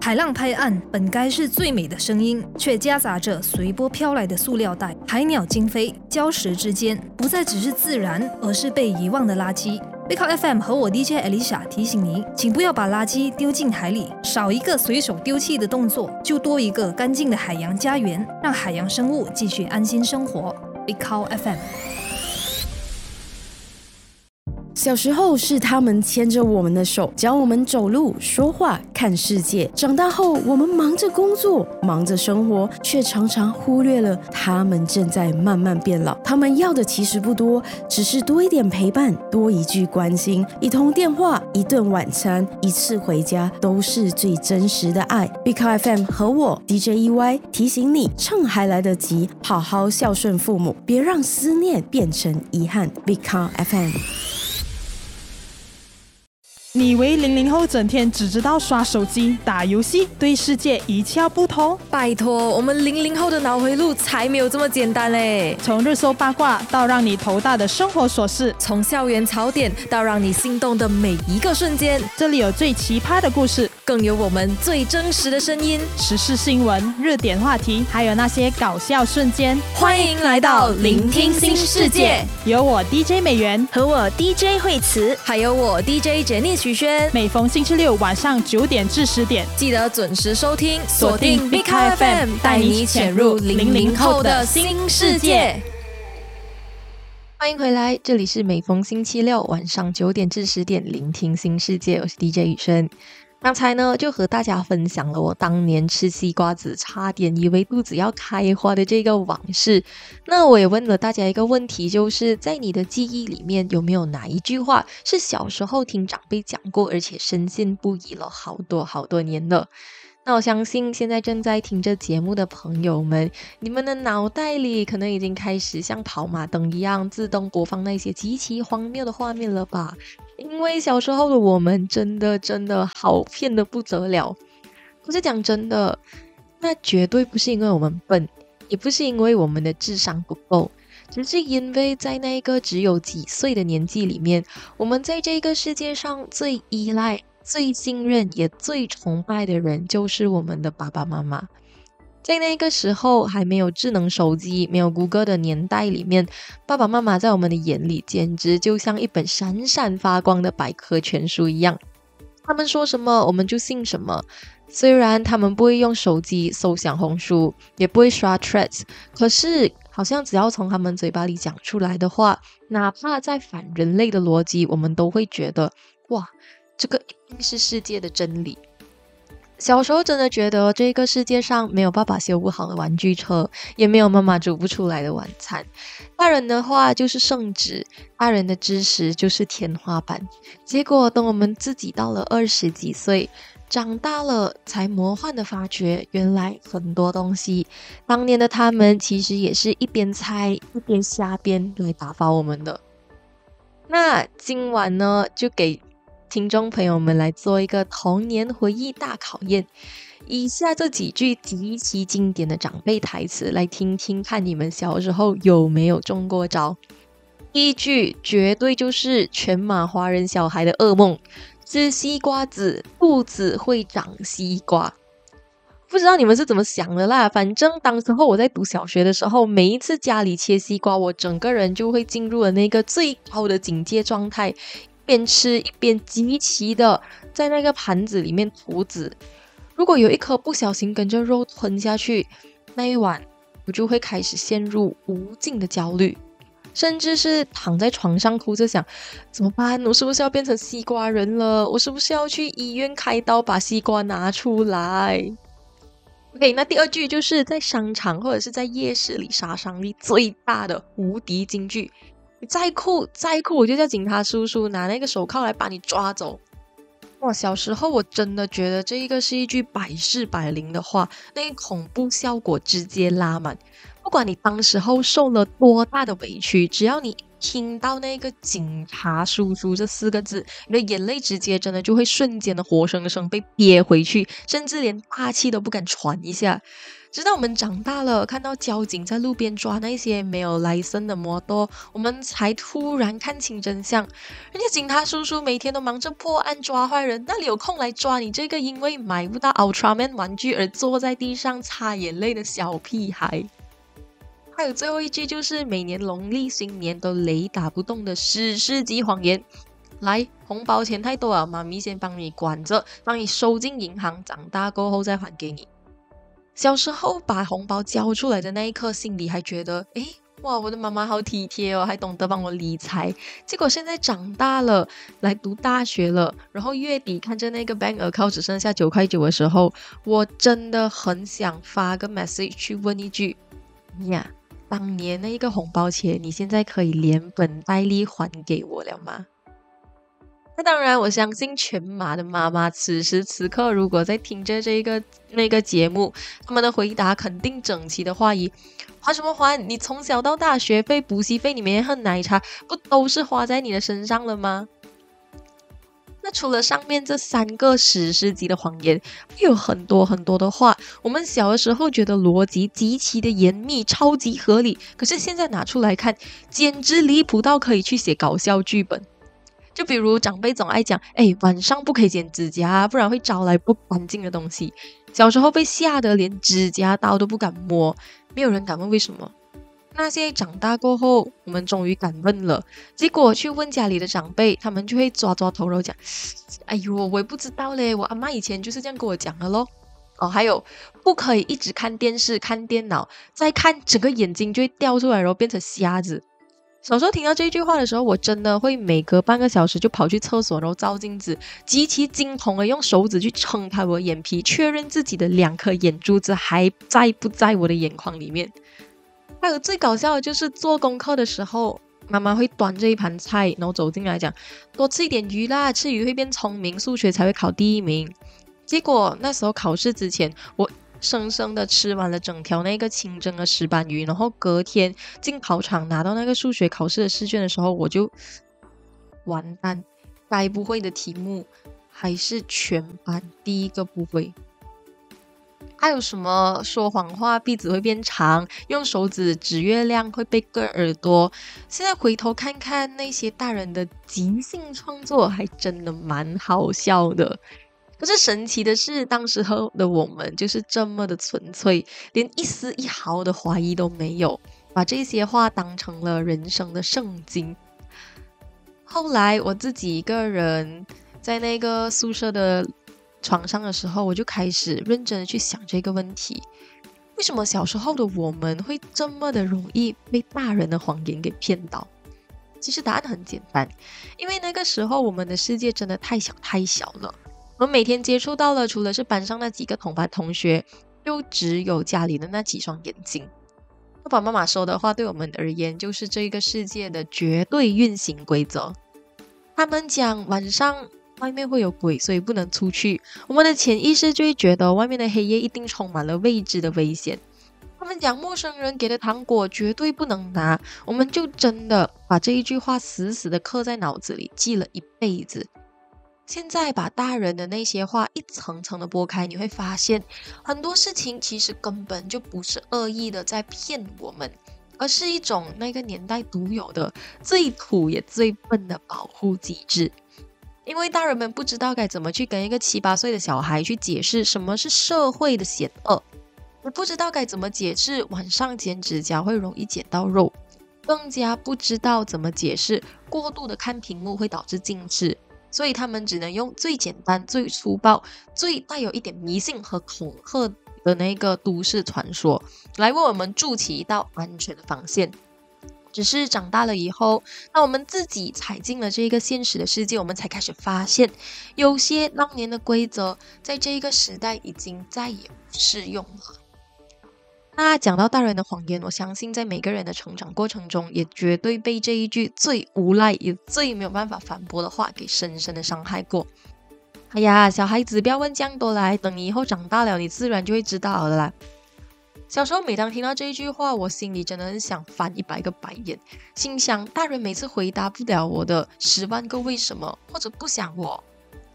海浪拍岸本该是最美的声音，却夹杂着随波飘来的塑料袋、海鸟惊飞，礁石之间不再只是自然，而是被遗忘的垃圾。背靠 FM 和我 DJ Alicia 提醒你，请不要把垃圾丢进海里，少一个随手丢弃的动作，就多一个干净的海洋家园，让海洋生物继续安心生活。背靠 FM。 小时候是他们牵着我们的手，教我们走路、说话、看世界。长大后，我们忙着工作，忙着生活，却常常忽略了他们正在慢慢变老。他们要的其实不多，只是多一点陪伴，多一句关心，一通电话，一顿晚餐，一次回家，都是最真实的爱。Big Car FM 和我 DJ EY 提醒你，趁还来得及，好好孝顺父母，别让思念变成遗憾。Big Car FM。 你以为00后整天只知道刷手机、打游戏，对世界一窍不通？ 拜托，我们00后的脑回路才没有这么简单嘞！ 从热搜八卦到让你头大的生活琐事， 从校园槽点到让你心动的每一个瞬间， 这里有最奇葩的故事， 更有我们最真实的声音， 时事新闻、热点话题，还有那些搞笑瞬间。 欢迎来到聆听新世界， 有我 DJ 美媛和我 DJ 惠慈，还有我 DJ Jenny徐轩。 每逢星期六晚上9点至10点， 记得准时收听，锁定 Big Car FM， 带你潜入00后的新世界。欢迎回来，这里是每逢星期六晚上9点至10点，聆听新世界，我是 DJ 雨轩。刚才呢，就和大家分享了我当年吃西瓜子差点以为肚子要开花的这个往事。那我也问了大家一个问题，就是在你的记忆里面有没有哪一句话是小时候听长辈讲过，而且深信不疑了好多年的？那我相信现在正在听着节目的朋友们，你们的脑袋里可能已经开始像跑马灯一样自动播放那些极其荒谬的画面了吧？因为小时候的我们真的好骗得不得了。可是讲真的，那绝对不是因为我们笨，也不是因为我们的智商不够，只是因为在那个只有几岁的年纪里面，我们在这个世界上最依赖、最信任也最崇拜的人就是我们的爸爸妈妈。在那个时候还没有智能手机、没有谷歌的年代里面，爸爸妈妈在我们的眼里简直就像一本闪闪发光的百科全书一样，他们说什么我们就信什么。虽然他们不会用手机搜小红书，也不会刷 threads， 可是好像只要从他们嘴巴里讲出来的话，哪怕在反人类的逻辑，我们都会觉得哇，这个一定是世界的真理。小时候真的觉得这个世界上没有爸爸修不好的玩具车，也没有妈妈煮不出来的晚餐。大人的话就是圣旨，大人的知识就是天花板。结果等我们自己到了20几岁，长大了才魔幻的发觉，原来很多东西当年的他们其实也是一边猜一边瞎编来打发我们的。那今晚呢，就给听众朋友们来做一个童年回忆大考验，以下这几句极其经典的长辈台词来听听看你们小时候有没有中过招。第一句绝对就是全马华人小孩的噩梦，吃西瓜子肚子会长西瓜。不知道你们是怎么想的啦，反正当时候我在读小学的时候，每一次家里切西瓜，我整个人就会进入了那个最高的警戒状态，一边吃一边极其的在那个盘子里面吐籽。如果有一颗不小心跟着肉吞下去，那一晚我就会开始陷入无尽的焦虑，甚至是躺在床上哭着想，怎么办？我是不是要变成西瓜人了？我是不是要去医院开刀把西瓜拿出来？OK， 那第二句就是在商场或者是在夜市里杀伤力最大的无敌金句，你再哭我就叫警察叔叔拿那个手铐来把你抓走。哇，小时候我真的觉得这一个是一句百试百灵的话，那个恐怖效果直接拉满。不管你当时候受了多大的委屈，只要你听到那个警察叔叔这4个字，你的眼泪直接真的就会瞬间的活生生被憋回去，甚至连大气都不敢喘一下。 直到我们长大了，看到交警在路边抓那些没有license的摩托，我们才突然看清真相。人家警察叔叔每天都忙着破案抓坏人，哪里有空来抓你这个因为买不到 Ultraman 玩具而坐在地上擦眼泪的小屁孩。还有最后一句，就是每年农历新年都雷打不动的史诗级谎言。来，红包钱太多了，妈咪先帮你管着，帮你收进银行，长大过后再还给你。小时候把红包交出来的那一刻，心里还觉得哇，我的妈妈好体贴哦，还懂得帮我理财。结果现在长大了，来读大学了，然后月底看着那个 bank account 只剩下9块9的时候，我真的很想发个 message 去问一句呀，当年那一个红包钱，你现在可以连本带利还给我了吗？那当然，我相信全马的妈妈此时此刻如果在听着那个节目，他们的回答肯定整齐的话语：还什么还？你从小到大学费、补习费，你每天喝奶茶，不都是花在你的身上了吗？那除了上面这3个史诗级的谎言，还有很多很多的话，我们小的时候觉得逻辑极其的严密，超级合理，可是现在拿出来看，简直离谱到可以去写搞笑剧本。就比如长辈总爱讲，晚上不可以剪指甲，不然会招来不干净的东西。小时候被吓得连指甲刀都不敢摸，没有人敢问为什么。那现在长大过后，我们终于敢问了。结果去问家里的长辈，他们就会抓抓头，然后讲：“哎呦，我也不知道嘞，我阿妈以前就是这样跟我讲的咯。”还有不可以一直看电视、看电脑，再看整个眼睛就会掉出来，然后变成瞎子。小时候听到这句话的时候，我真的会每隔半个小时就跑去厕所，然后照镜子，极其惊恐的用手指去撑开我的眼皮，确认自己的2颗眼珠子还在不在我的眼眶里面。还有最搞笑的就是做功课的时候，妈妈会端着一盘菜，然后走进来讲：“多吃一点鱼啦，吃鱼会变聪明，数学才会考第1名。”结果那时候考试之前，我生生的吃完了整条那个清蒸的石斑鱼，然后隔天进考场拿到那个数学考试的试卷的时候，我就完蛋，该不会的题目还是全班第1个不会。还有什么说谎话鼻子会变长，用手指指月亮会被割耳朵。现在回头看看那些大人的即兴创作，还真的蛮好笑的。可是神奇的是，当时候的我们就是这么的纯粹，连一丝一毫的怀疑都没有，把这些话当成了人生的圣经。后来我自己一个人在那个宿舍的床上的时候，我就开始认真的去想这个问题：为什么小时候的我们会这么的容易被大人的谎言给骗到？其实答案很简单，因为那个时候我们的世界真的太小太小了。我们每天接触到了，除了是班上那几个同班同学，就只有家里的那几双眼睛。爸爸妈妈说的话对我们而言就是这个世界的绝对运行规则。他们讲晚上外面会有鬼，所以不能出去，我们的潜意识就会觉得外面的黑夜一定充满了未知的危险。他们讲陌生人给的糖果绝对不能拿，我们就真的把这一句话死死的刻在脑子里，记了一辈子。现在把大人的那些话一层层的剥开，你会发现很多事情其实根本就不是恶意的在骗我们，而是一种那个年代独有的最土也最笨的保护机制。因为大人们不知道该怎么去跟一个7、8岁的小孩去解释什么是社会的险恶，也不知道该怎么解释晚上剪指甲会容易剪到肉，更加不知道怎么解释过度的看屏幕会导致近视。所以他们只能用最简单、最粗暴、最带有一点迷信和恐吓的那个都市传说，来为我们筑起一道安全的防线。只是长大了以后，那我们自己踩进了这个现实的世界，我们才开始发现，有些当年的规则，在这个时代已经再也不适用了。那讲到大人的谎言，我相信在每个人的成长过程中，也绝对被这一句最无赖也最没有办法反驳的话给深深的伤害过。哎呀，小孩子不要问这样多来，等你以后长大了，你自然就会知道了啦。小时候每当听到这一句话，我心里真的很想翻100个白眼，心想大人每次回答不了我的10万个为什么，或者不想我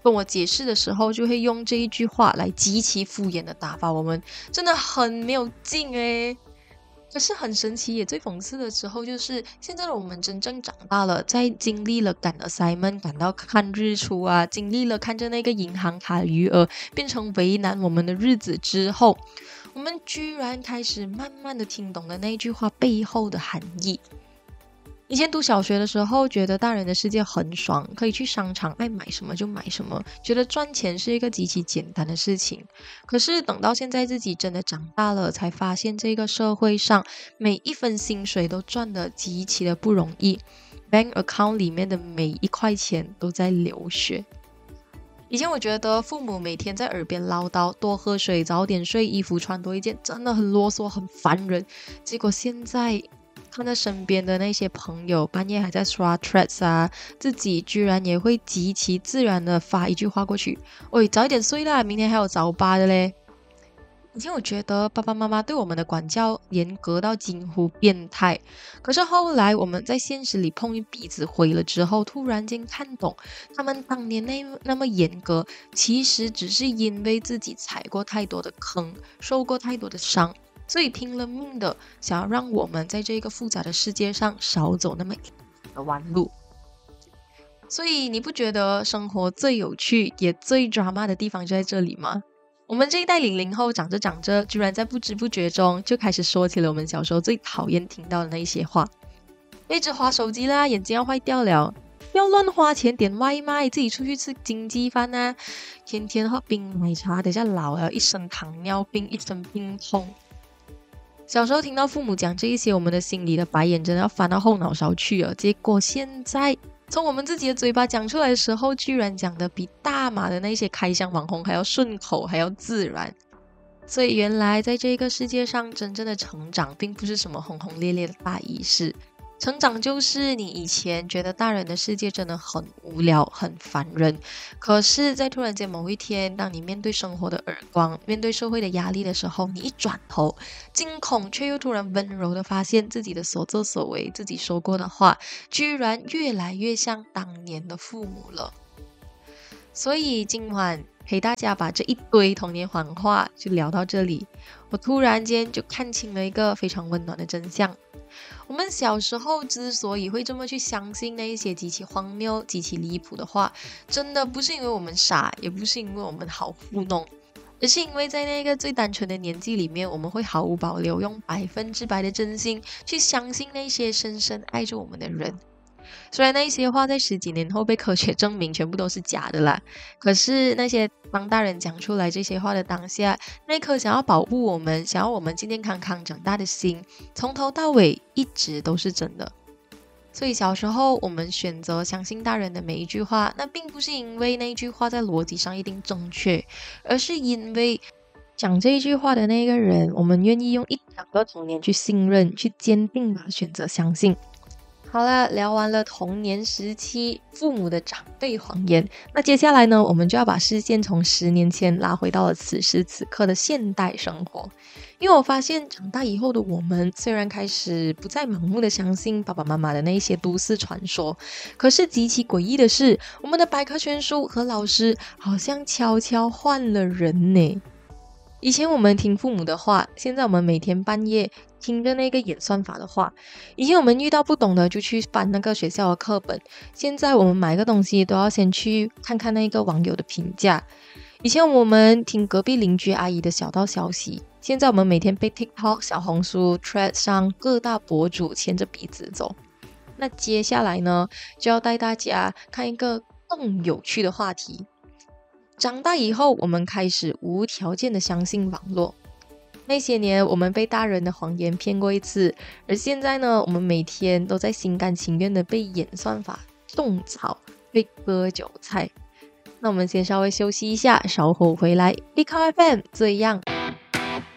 跟我解释的时候，就会用这一句话来极其敷衍的打发我们，真的很没有劲诶。可是很神奇也最讽刺的时候，就是现在的我们真正长大了，在经历了赶 assignment 赶到看日出啊，经历了看着那个银行卡余额变成为难我们的日子之后，我们居然开始慢慢的听懂了那句话背后的含义。以前读小学的时候，觉得大人的世界很爽，可以去商场爱买什么就买什么，觉得赚钱是一个极其简单的事情。可是等到现在自己真的长大了，才发现这个社会上每一分薪水都赚得极其的不容易， bank account 里面的每一块钱都在流血。以前我觉得父母每天在耳边唠叨多喝水早点睡衣服穿多一件真的很啰嗦很烦人，结果现在看到身边的那些朋友半夜还在刷 threads 啊，自己居然也会极其自然的发一句话过去，喂，早一点睡啦，明天还有早八的嘞。以前我觉得爸爸妈妈对我们的管教严格到近乎变态，可是后来我们在现实里碰一鼻子灰了之后，突然间看懂他们当年那么严格，其实只是因为自己踩过太多的坑，受过太多的伤，所以拼了命的想要让我们在这个复杂的世界上少走那么一点的弯路。所以你不觉得生活最有趣也最 drama 的地方就在这里吗？我们这一代00后长着长着，居然在不知不觉中就开始说起了我们小时候最讨厌听到的那些话。一直滑手机啦，眼睛要坏掉了，不要乱花钱点外卖，自己出去吃经济饭啊，天天喝冰奶茶，等下老了一身糖尿病一身病痛。小时候听到父母讲这一些，我们的心里的白眼真的要翻到后脑勺去了。结果现在从我们自己的嘴巴讲出来的时候，居然讲的比大马的那些开箱网红还要顺口，还要自然。所以原来在这个世界上，真正的成长并不是什么轰轰烈烈的大仪式，成长就是你以前觉得大人的世界真的很无聊很烦人，可是在突然间某一天，当你面对生活的耳光，面对社会的压力的时候，你一转头，惊恐却又突然温柔的发现自己的所作所为，自己说过的话居然越来越像当年的父母了。所以今晚陪大家把这一堆童年谎话就聊到这里，我突然间就看清了一个非常温暖的真相。我们小时候之所以会这么去相信那一些极其荒谬极其离谱的话，真的不是因为我们傻，也不是因为我们好糊弄，而是因为在那个最单纯的年纪里面，我们会毫无保留用100%的真心去相信那些深深爱着我们的人。虽然那些话在10几年后被科学证明全部都是假的啦，可是那些当大人讲出来这些话的当下，那颗想要保护我们想要我们健健康康长大的心，从头到尾一直都是真的。所以小时候我们选择相信大人的每一句话，那并不是因为那一句话在逻辑上一定正确，而是因为讲这一句话的那个人，我们愿意用1整个童年去信任，去坚定的选择相信。好了，聊完了童年时期父母的长辈谎言，那接下来呢，我们就要把视线从10年前拉回到了此时此刻的现代生活。因为我发现长大以后的我们，虽然开始不再盲目的相信爸爸妈妈的那些都市传说，可是极其诡异的是，我们的百科全书和老师好像悄悄换了人呢。以前我们听父母的话，现在我们每天半夜听着那个演算法的话。以前我们遇到不懂的就去翻那个学校的课本，现在我们买个东西都要先去看看那个网友的评价。以前我们听隔壁邻居阿姨的小道消息，现在我们每天被 TikTok、小红书、Threads 上各大博主牵着鼻子走。那接下来呢，就要带大家看一个更有趣的话题。长大以后，我们开始无条件的相信网络。那些年我们被大人的谎言骗过一次，而现在呢，我们每天都在心甘情愿的被演算法种草，被割韭菜。那我们先稍微休息一下，稍后回来。BeCom FM 这样